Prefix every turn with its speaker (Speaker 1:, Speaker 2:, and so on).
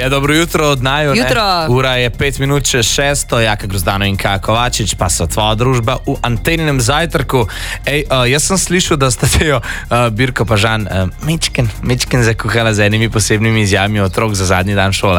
Speaker 1: Ja, dobro jutro od naju.
Speaker 2: Jutro.
Speaker 1: Ura je 5 minut čez 6, Jaka Grozdano in Kaja Kovačič, pa so tvoja družba v Anteninem zajtrku. Jaz sem slišal, da sta te Birko pa Žan mečken zakuhala z enimi posebnimi izjavami otrok za zadnji dan šole.